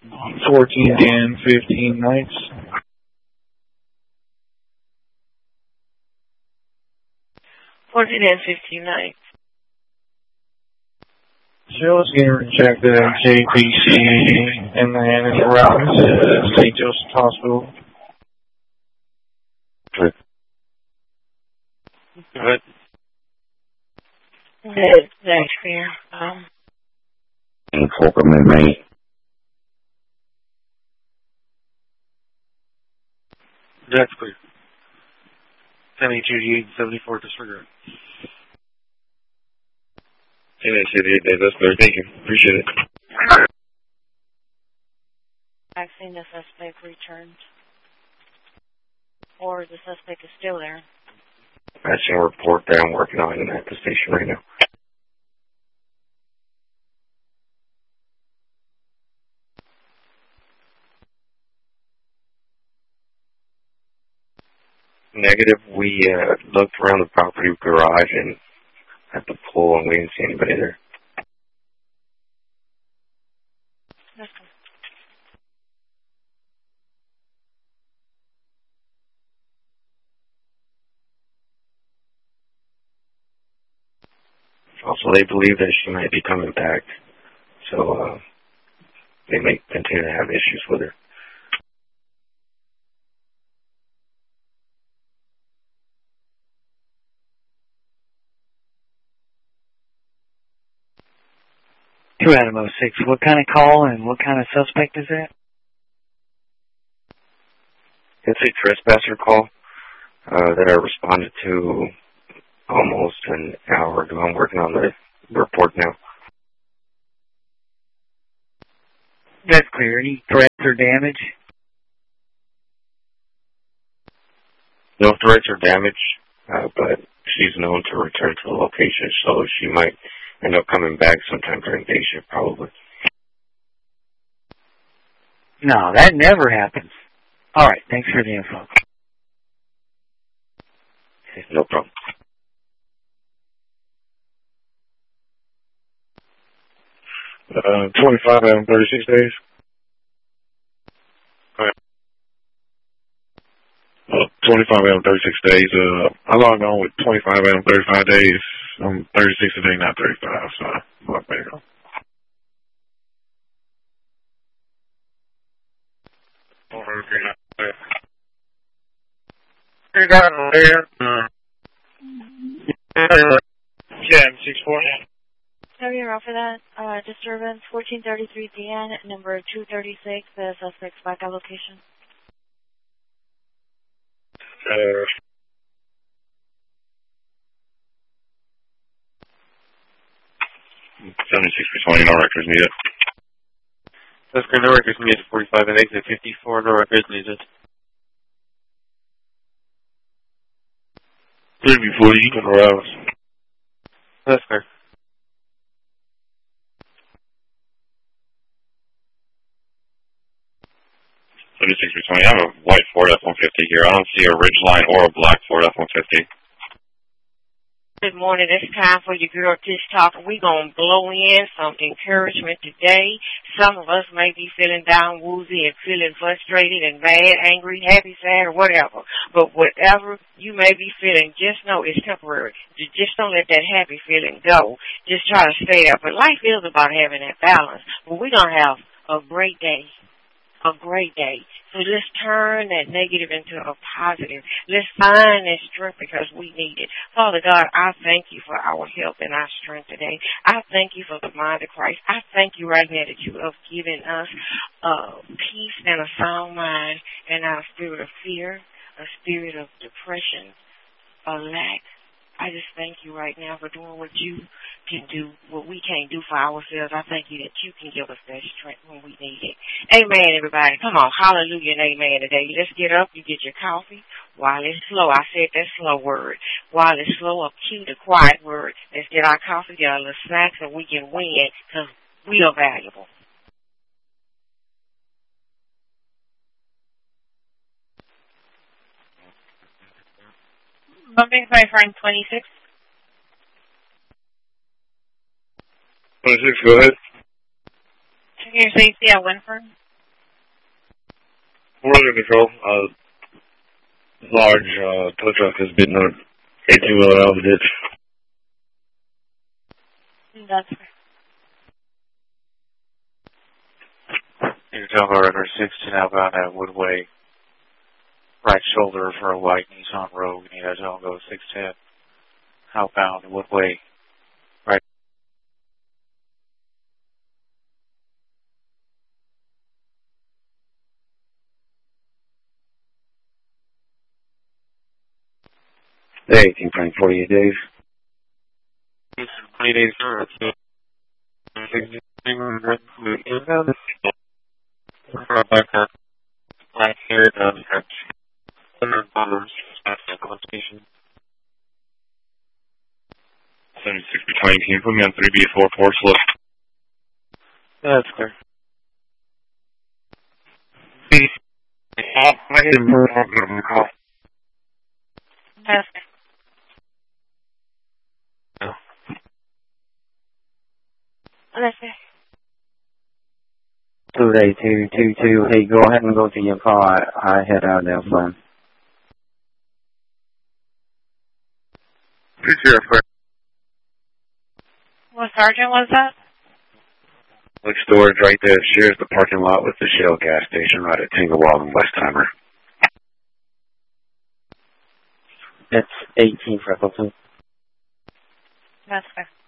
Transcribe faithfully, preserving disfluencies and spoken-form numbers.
fourteen and fifteen nights. fourteen and fifteen nights. Shell's getting rejected at J P C and then in around Saint Joseph's Hospital. Good. Good. That, that's fair. Um, and Fulcrum and May. That's clear. ten eighty-two seventy-four disregard. ten eighty-eight days, that's clear. Thank you. Appreciate it. I've seen the suspect returned. Or the suspect is still there. That's a report that I'm working on at the station right now. Negative. We uh, looked around the property garage and at the pool, and we didn't see anybody there. Okay. Also, they believe that she might be coming back, so uh, they may continue to have issues with her. two Adam oh six, what kind of call and what kind of suspect is that? It's a trespasser call uh, that I responded to almost an hour ago. I'm working on the report now. That's clear. Any threats or damage? No threats or damage, uh, but she's known to return to the location, so she might end up coming back sometime during day shift, probably. No, that never happens. All right, thanks for the info. Okay, no problem. Uh, twenty-five and thirty-six days. All right. Uh, twenty-five and thirty-six days. Uh, I logged on with twenty-five and thirty-five days. I'm thirty-six today, not thirty-five, so I'm up there. You got it there. Uh, yeah, six four. So you're off for that. Uh, disturbance, fourteen thirty-three P M, number two thirty-six, the suspect's back at location. Uh, seventy-six for twenty, no records needed. That's good, no records needed. forty-five and exit fifty-four, no records needed. three before you can arouse. That's fair. seventy-six for twenty, I have a white Ford F one fifty here. I don't see a Ridgeline or a black Ford F one fifty. Good morning. It's time for your girl Tish Talk. We're going to blow in some encouragement today. Some of us may be feeling down, woozy, and feeling frustrated and mad, angry, happy, sad, or whatever. But whatever you may be feeling, just know it's temporary. Just don't let that happy feeling go. Just try to stay there. But life is about having that balance. But we're going to have a great day. A great day. So let's turn that negative into a positive. Let's find that strength because we need it. Father God, I thank you for our help and our strength today. I thank you for the mind of Christ. I thank you right now that you have given us uh, peace and a sound mind and our spirit of fear, a spirit of depression, a lack. I just thank you right now for doing what you can do, what we can't do for ourselves. I thank you that you can give us that strength when we need it. Amen, everybody. Come on, hallelujah and amen today. Let's get up. You get your coffee. While it's slow, I said that slow word. While it's slow, a cue the quiet word. Let's get our coffee, get our little snacks, and we can win because we are valuable. Bumping by Frank twenty-six. twenty-six, go ahead. Checking your safety at Winford. We're under control. Uh, large uh, tow truck has bitten an eighteen-wheeler out of the ditch. That's right. You're talking about under six ten outbound at Woodway. Right shoulder for a white Nissan Rogue. You guys don't go six ten. Outbound Woodway. Right. eighteen point forty-eight days. twenty days for back right here down at hundred dollars at the station. seventy-six between. Can you put me on three B four four slip? Yeah, that's clear. That's That's it. two eight two two two. Hey, go ahead and go to your car. I, I head out there from. What sergeant was that? Next door is right there. Shares the parking lot with the Shell gas station right at Tinglewall and Westheimer. It's eighteen Freckleton. That's fair.